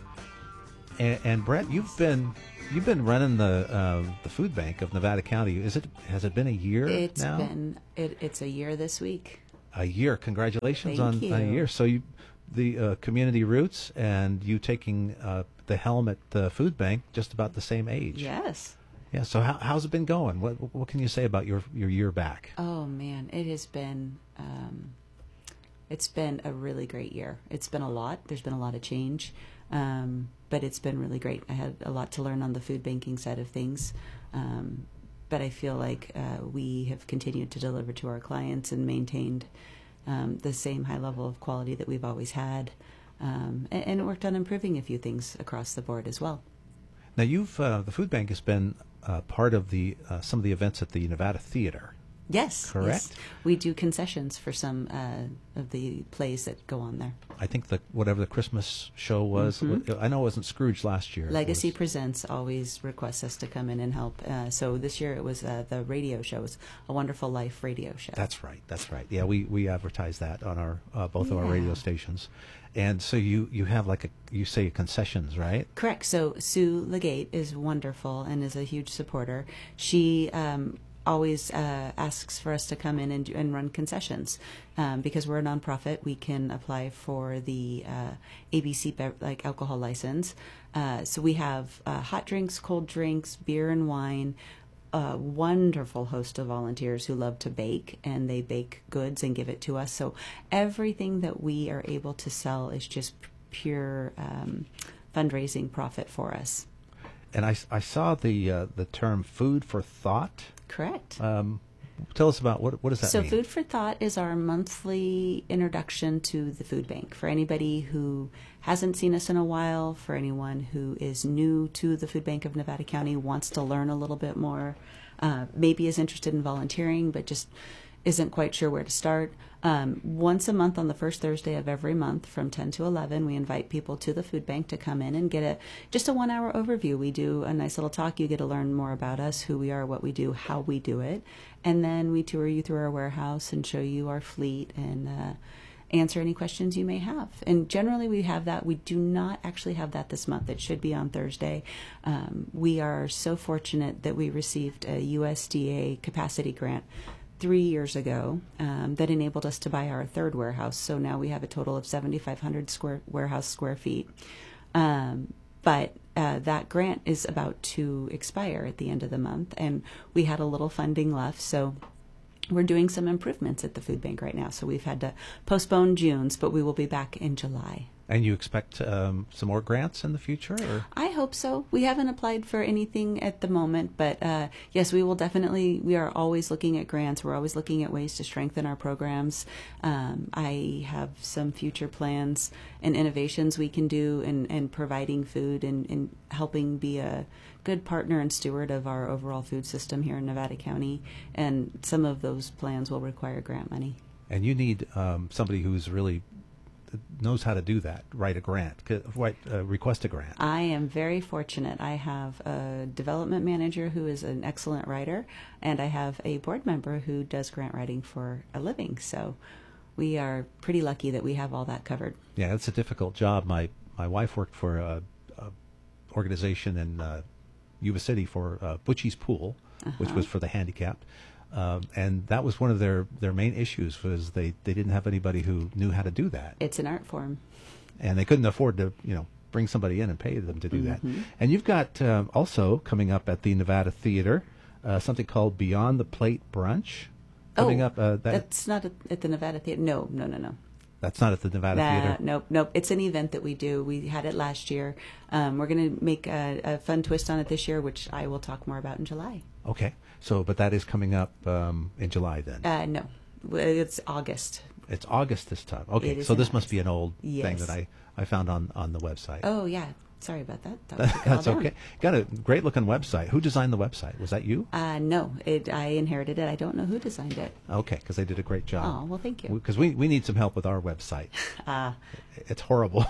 And, and Brett, you've been you've been running the uh, the food bank of Nevada County. Is it has it been a year It's now? been it, it's a year this week. A year. Congratulations Thank on you. a year. So you, the uh, Community Roots and you taking uh, the helm at the food bank, just about the same age. Yes. Yeah. So how, how's it been going? What what can you say about your your year back? Oh man, it has been um, it's been a really great year. It's been a lot. There's been a lot of change, um, but it's been really great. I had a lot to learn on the food banking side of things, um, but I feel like uh, we have continued to deliver to our clients and maintained um, the same high level of quality that we've always had, um, and, and worked on improving a few things across the board as well. Now you've uh, the food bank has been uh, part of the uh, some of the events at the Nevada Theater. Yes, Correct? yes. We do concessions for some uh, of the plays that go on there. I think the whatever the Christmas show was. Mhm. I know it wasn't Scrooge last year. It Legacy was- Presents always requests us to come in and help. Uh, so this year it was uh, the radio show. It was A Wonderful Life radio show. That's right. That's right. Yeah, we we advertise that on our uh, both of our Yeah. radio stations, and so you you have like a you say concessions, right? Correct. So Sue Legate is wonderful and is a huge supporter. She um, always uh, asks for us to come in and, do, and run concessions. Um, because we're a nonprofit, we can apply for the uh, A B C bev- like alcohol license. Uh, so we have uh, hot drinks, cold drinks, beer and wine. A wonderful host of volunteers who love to bake, and they bake goods and give it to us. So everything that we are able to sell is just p- pure um, fundraising profit for us. And I, I saw the uh, the term food for thought. Correct. Um, tell us about what what does that So mean? Food for Thought is our monthly introduction to the food bank for anybody who hasn't seen us in a while, for anyone who is new to the Food Bank of Nevada County, wants to learn a little bit more, uh, maybe is interested in volunteering but just isn't quite sure where to start. Um, once a month on the first Thursday of every month from ten to eleven, we invite people to the food bank to come in and get a just a one hour overview. We do a nice little talk. You get to learn more about us, who we are, what we do, how we do it. And then we tour you through our warehouse and show you our fleet and uh, answer any questions you may have. And generally we have that. We do not actually have that this month. It should be on Thursday. Um, we are so fortunate that we received a U S D A capacity grant three years ago um, that enabled us to buy our third warehouse. So now we have a total of seventy-five hundred square warehouse square feet. Um, but uh, that grant is about to expire at the end of the month, and we had a little funding left. So we're doing some improvements at the food bank right now. So we've had to postpone June's, but we will be back in July. And you expect um, some more grants in the future? Or? I hope so. We haven't applied for anything at the moment, but uh, yes, we will definitely, we are always looking at grants. We're always looking at ways to strengthen our programs. Um, I have some future plans and innovations we can do in, in providing food and, and helping be a good partner and steward of our overall food system here in Nevada County. And some of those plans will require grant money. And you need um, somebody who's really knows how to do that, write a grant, c- write, uh, request a grant. I am very fortunate. I have a development manager who is an excellent writer, and I have a board member who does grant writing for a living. So we are pretty lucky that we have all that covered. Yeah, it's a difficult job. My my wife worked for a, a organization in uh, Yuba City for uh, Butchie's Pool, which Uh-huh. was for the handicapped. Um, and that was one of their, their main issues was they, they didn't have anybody who knew how to do that. It's an art form. And they couldn't afford to, you know, bring somebody in and pay them to do that. Mhm. And you've got um, also coming up at the Nevada Theater uh, something called Beyond the Plate Brunch coming oh, up. Uh, that, that's not at, at the Nevada Theater. No, no, no, no. that's not at the Nevada Nah, Theater. Nope, nope. It's an event that we do. We had it last year. Um, we're going to make a, a fun twist on it this year, which I will talk more about in July. Okay. So, but that is coming up um, in July then. Uh, no, it's August. It's August this time. Okay, It is so in this must be an old thing Yes. that I, I found on, on the website. Oh, yeah. Sorry about that. That was That's all down. okay. Got a great looking website. Who designed the website? Was that you? Uh, no, it, I inherited it. I don't know who designed it. Okay, because they did a great job. Oh, well, thank you. Because we, we need some help with our website. Ah. It's horrible.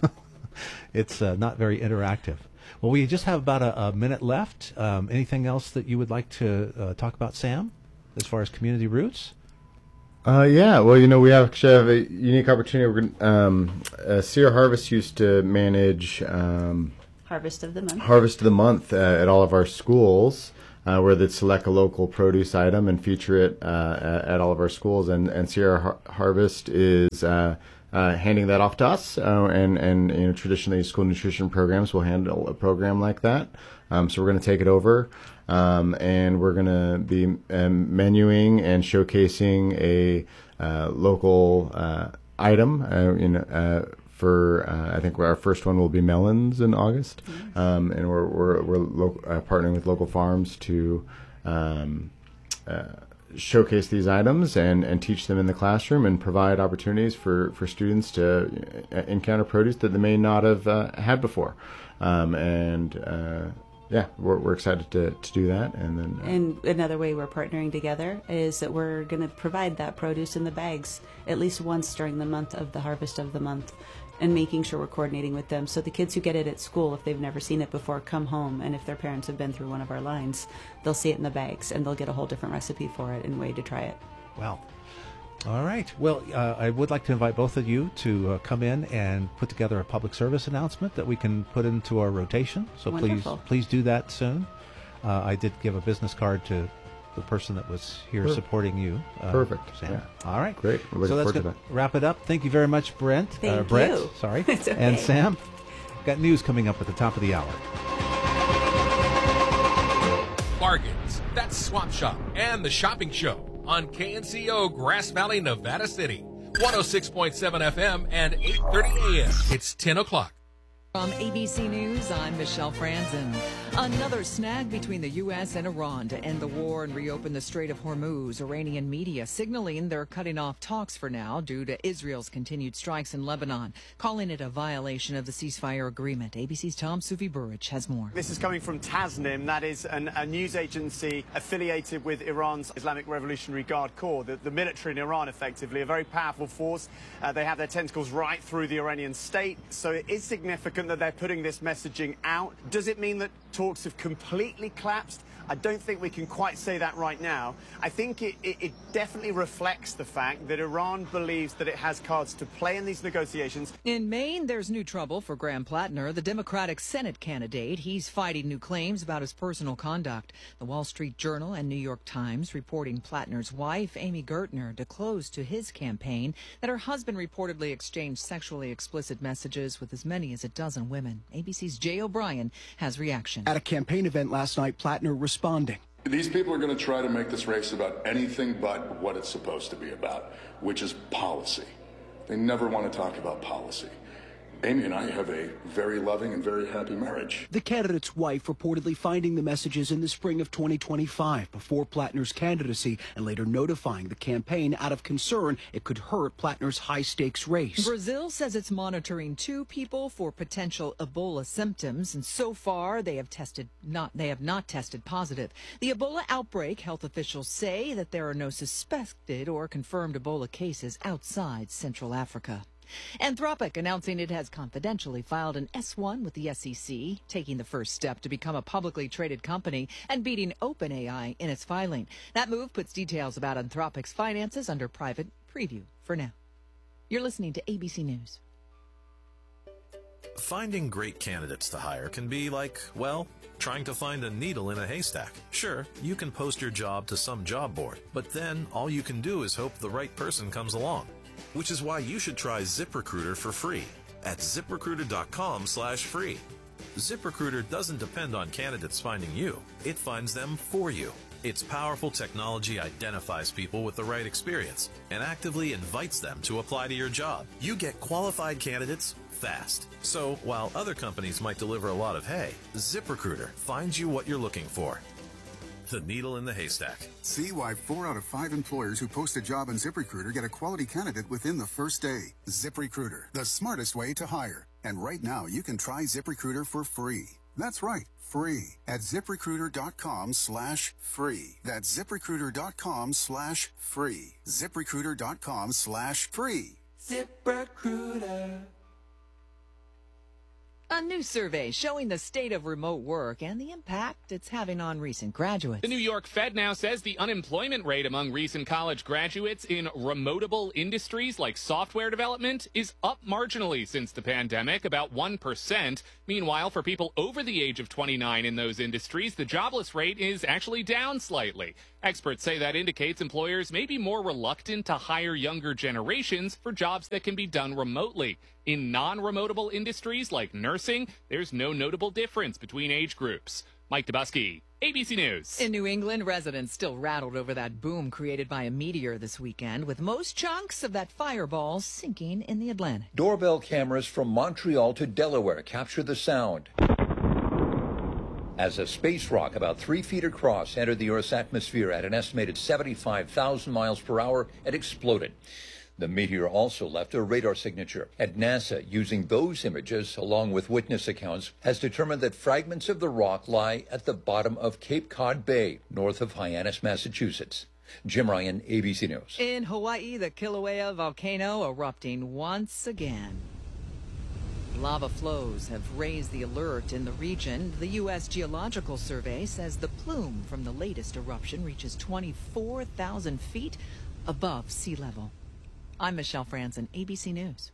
It's uh, not very interactive. Well, we just have about a, a minute left. Um, anything else that you would like to uh, talk about, Sam, as far as community roots? Uh, yeah, well, you know, we actually have a unique opportunity. We're gonna, um, uh, Sierra Harvest used to manage um, Harvest of the Month. Harvest of the Month uh, at all of our schools, uh, where they'd select a local produce item and feature it uh, at, at all of our schools. And, and Sierra Har- Harvest is uh, uh, handing that off to us. Uh, and, and you know, traditionally, school nutrition programs will handle a program like that. Um, so we're going to take it over. Um, and we're going to be um, menuing and showcasing a uh, local uh, item. Uh, you know, uh, for uh, I think our first one will be melons in August, mm-hmm. um, and we're we're, we're lo- uh, partnering with local farms to um, uh, showcase these items and, and teach them in the classroom and provide opportunities for, for students to encounter produce that they may not have uh, had before, um, and uh, yeah, we're we're excited to, to do that. And then uh, and another way we're partnering together is that we're going to provide that produce in the bags at least once during the month of the Harvest of the Month, and making sure we're coordinating with them. So the kids who get it at school, if they've never seen it before, come home, and if their parents have been through one of our lines, they'll see it in the bags, and they'll get a whole different recipe for it and way to try it. Wow. All right. Well, uh, I would like to invite both of you to uh, come in and put together a public service announcement that we can put into our rotation. So Wonderful. please, please do that soon. Uh, I did give a business card to the person that was here Perfect. supporting you. Uh, Perfect. Sam. Yeah. All right. Great. We're So looking that's forward to going that. to wrap it up. Thank you very much, Brent. Thank uh, Brett, you. sorry. It's okay. And Sam. Got news coming up at the top of the hour. Bargains. That's Swap Shop and the Shopping Show on K N C O Grass Valley, Nevada City. one oh six point seven F M and eight thirty A M. It's ten o'clock. From A B C News, I'm Michelle Franzen. Another snag between the U S and Iran to end the war and reopen the Strait of Hormuz. Iranian media signaling they're cutting off talks for now due to Israel's continued strikes in Lebanon, calling it a violation of the ceasefire agreement. A B C's Tom Sufi Burrich has more. This is coming from Tasnim, that is an, a news agency affiliated with Iran's Islamic Revolutionary Guard Corps, the, the military in Iran, effectively, a very powerful force. Uh, they have their tentacles right through the Iranian state, so it is significant that they're putting this messaging out. Does it mean that talks have completely collapsed? I don't think we can quite say that right now. I think it, it, it definitely reflects the fact that Iran believes that it has cards to play in these negotiations. In Maine, there's new trouble for Graham Plattner, the Democratic Senate candidate. He's fighting new claims about his personal conduct. The Wall Street Journal and New York Times reporting Plattner's wife, Amy Gertner, disclosed to his campaign that her husband reportedly exchanged sexually explicit messages with as many as a dozen women. A B C's Jay O'Brien has reaction. At a campaign event last night, Plattner responding. These people are going to try to make this race about anything but what it's supposed to be about, which is policy. They never want to talk about policy. Amy and I have a very loving and very happy marriage. The candidate's wife reportedly finding the messages in the spring of twenty twenty-five before Plattner's candidacy and later notifying the campaign out of concern it could hurt Plattner's high-stakes race. Brazil says it's monitoring two people for potential Ebola symptoms, and so far they have tested not they have not tested positive. The Ebola outbreak, health officials say that there are no suspected or confirmed Ebola cases outside Central Africa. Anthropic announcing it has confidentially filed an S one with the S E C, taking the first step to become a publicly traded company and beating OpenAI in its filing. That move puts details about Anthropic's finances under private preview for now. You're listening to A B C News. Finding great candidates to hire can be like, well, trying to find a needle in a haystack. Sure, you can post your job to some job board, but then all you can do is hope the right person comes along. Which is why you should try ZipRecruiter for free at ZipRecruiter.com slash free. ZipRecruiter doesn't depend on candidates finding you. It finds them for you. Its powerful technology identifies people with the right experience and actively invites them to apply to your job. You get qualified candidates fast. So while other companies might deliver a lot of hay, ZipRecruiter finds you what you're looking for. The needle in the haystack. See why four out of five employers who post a job on ZipRecruiter get a quality candidate within the first day. ZipRecruiter, the smartest way to hire. And right now, you can try ZipRecruiter for free. That's right, free at ZipRecruiter.com slash free. That's ZipRecruiter.com slash free. ZipRecruiter.com slash free. ZipRecruiter. A new survey showing the state of remote work and the impact it's having on recent graduates. The New York Fed now says the unemployment rate among recent college graduates in remotable industries like software development is up marginally since the pandemic, about one percent. Meanwhile, for people over the age of twenty-nine in those industries, the jobless rate is actually down slightly. Experts say that indicates employers may be more reluctant to hire younger generations for jobs that can be done remotely. In non-remotable industries like nursing, there's no notable difference between age groups. Mike Dubusky, A B C News. In New England, residents still rattled over that boom created by a meteor this weekend, with most chunks of that fireball sinking in the Atlantic. Doorbell cameras from Montreal to Delaware capture the sound as a space rock about three feet across entered the Earth's atmosphere at an estimated seventy-five thousand miles per hour and exploded. The meteor also left a radar signature. At NASA, using those images along with witness accounts, has determined that fragments of the rock lie at the bottom of Cape Cod Bay, north of Hyannis, Massachusetts. Jim Ryan, A B C News. In Hawaii, the Kilauea volcano erupting once again. Lava flows have raised the alert in the region. The U S Geological Survey says the plume from the latest eruption reaches twenty-four thousand feet above sea level. I'm Michelle Franzen, A B C News.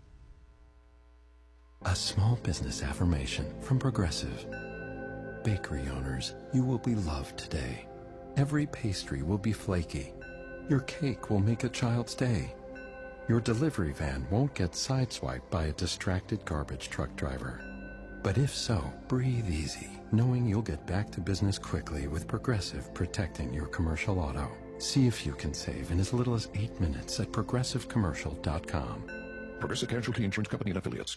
A small business affirmation from Progressive. Bakery owners, you will be loved today. Every pastry will be flaky. Your cake will make a child's day. Your delivery van won't get sideswiped by a distracted garbage truck driver. But if so, breathe easy, knowing you'll get back to business quickly with Progressive protecting your commercial auto. See if you can save in as little as eight minutes at progressive commercial dot com. Progressive Casualty Insurance Company and Affiliates.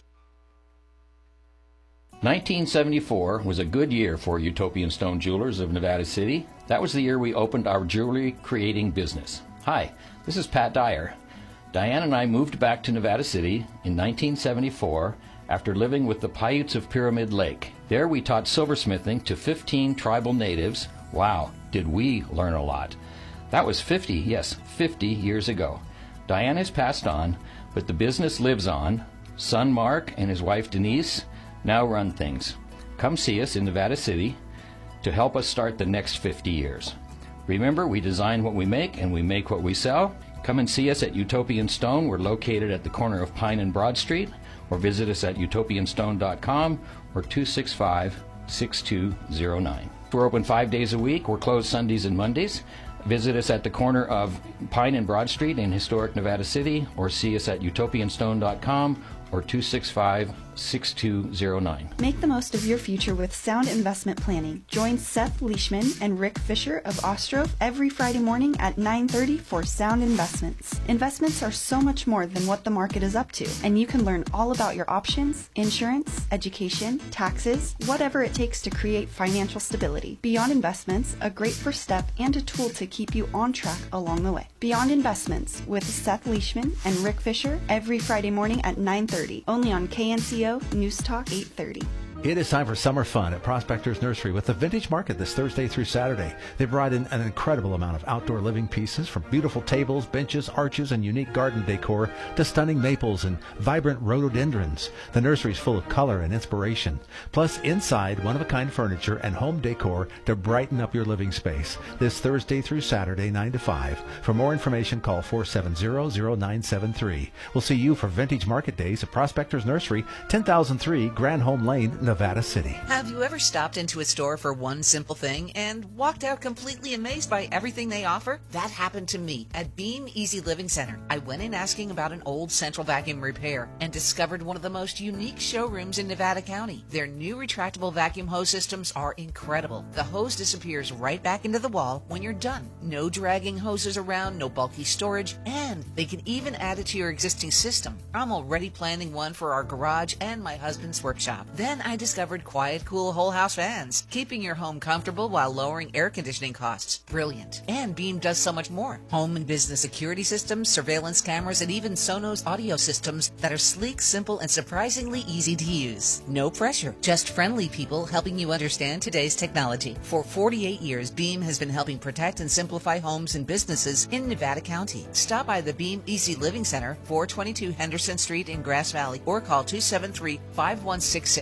nineteen seventy-four was a good year for Utopian Stone Jewelers of Nevada City. That was the year we opened our jewelry creating business. Hi, this is Pat Dyer. Diane and I moved back to Nevada City in nineteen seventy-four after living with the Paiutes of Pyramid Lake. There we taught silversmithing to fifteen tribal natives. Wow, did we learn a lot. That was fifty, yes, fifty years ago. Diane has passed on, but the business lives on. Son Mark and his wife Denise now run things. Come see us in Nevada City to help us start the next fifty years. Remember, we design what we make and we make what we sell. Come and see us at Utopian Stone. We're located at the corner of Pine and Broad Street, or visit us at utopian stone dot com or two six five, six two zero nine. We're open five days a week. We're closed Sundays and Mondays. Visit us at the corner of Pine and Broad Street in historic Nevada City, or see us at utopian stone dot com or two six five, six two zero nine. Make the most of your future with sound investment planning. Join Seth Leishman and Rick Fisher of Ostrov every Friday morning at nine thirty for Sound Investments. Investments are so much more than what the market is up to, and you can learn all about your options, insurance, education, taxes, whatever it takes to create financial stability. Beyond Investments, a great first step and a tool to keep you on track along the way. Beyond Investments with Seth Leishman and Rick Fisher every Friday morning at nine thirty, only on K N C O News Talk eight thirty. It is time for summer fun at Prospectors Nursery with the Vintage Market this Thursday through Saturday. They brought in an incredible amount of outdoor living pieces, from beautiful tables, benches, arches, and unique garden decor to stunning maples and vibrant rhododendrons. The nursery is full of color and inspiration. Plus, inside, one-of-a-kind furniture and home decor to brighten up your living space. This Thursday through Saturday, nine to five. For more information, call four seven zero, zero nine seven three. We'll see you for Vintage Market Days at Prospectors Nursery, ten thousand three Grand Home Lane, Nevada City. Have you ever stopped into a store for one simple thing and walked out completely amazed by everything they offer? That happened to me at Beam Easy Living Center. I went in asking about an old central vacuum repair and discovered one of the most unique showrooms in Nevada County. Their new retractable vacuum hose systems are incredible. The hose disappears right back into the wall when you're done. No dragging hoses around, no bulky storage, and they can even add it to your existing system. I'm already planning one for our garage and my husband's workshop. Then I discovered Quiet Cool Whole House fans, keeping your home comfortable while lowering air conditioning costs. Brilliant. And Beam does so much more. Home and business security systems, surveillance cameras, and even Sonos audio systems that are sleek, simple, and surprisingly easy to use. No pressure, just friendly people helping you understand today's technology. For forty-eight years, Beam has been helping protect and simplify homes and businesses in Nevada County. Stop by the Beam Easy Living Center, four twenty-two Henderson Street in Grass Valley, or call two seven three, five one six six.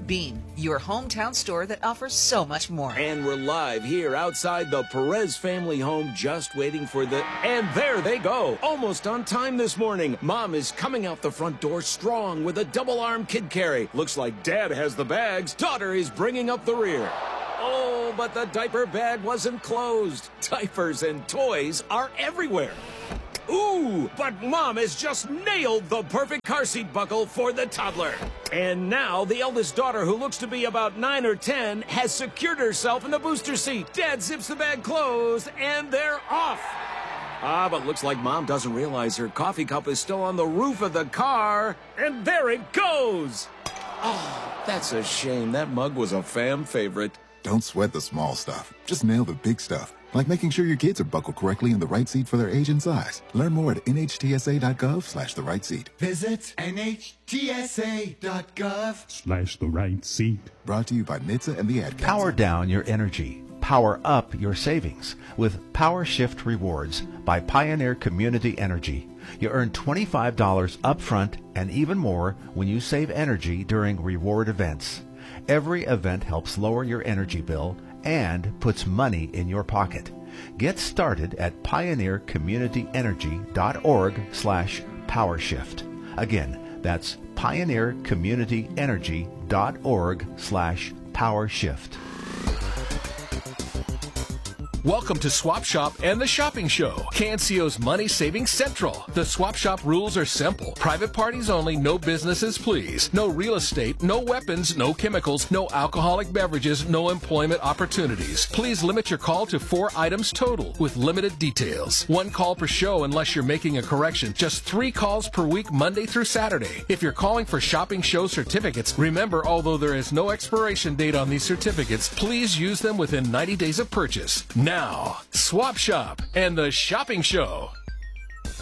Bean, your hometown store that offers so much more. And we're live here outside the Perez family home, just waiting for the... And there they go! Almost on time this morning. Mom is coming out the front door strong with a double-arm kid carry. Looks like Dad has the bags. Daughter is bringing up the rear. Oh, but the diaper bag wasn't closed. Diapers and toys are everywhere. Ooh, but Mom has just nailed the perfect car seat buckle for the toddler. And now the eldest daughter, who looks to be about nine or ten, has secured herself in the booster seat. Dad zips the bag closed, and they're off. Ah, but looks like Mom doesn't realize her coffee cup is still on the roof of the car. And there it goes. Oh, that's a shame. That mug was a fam favorite. Don't sweat the small stuff. Just nail the big stuff. Like making sure your kids are buckled correctly in the right seat for their age and size. Learn more at nhtsa.gov slash the right seat. Visit nhtsa.gov slash the right seat. Brought to you by N H T S A and the Ad Council. Power down your energy. Power up your savings with Power Shift Rewards by Pioneer Community Energy. You earn twenty-five dollars upfront and even more when you save energy during reward events. Every event helps lower your energy bill and puts money in your pocket. Get started at pioneercommunityenergy.org slash powershift. Again, that's pioneercommunityenergy.org slash powershift. Welcome to Swap Shop and the Shopping Show, K N C O's Money Saving Central. The Swap Shop rules are simple. Private parties only, no businesses please. No real estate, no weapons, no chemicals, no alcoholic beverages, no employment opportunities. Please limit your call to four items total with limited details. One call per show unless you're making a correction. Just three calls per week, Monday through Saturday. If you're calling for Shopping Show certificates, remember, although there is no expiration date on these certificates, please use them within ninety days of purchase. Now, Swap Shop and the Shopping Show.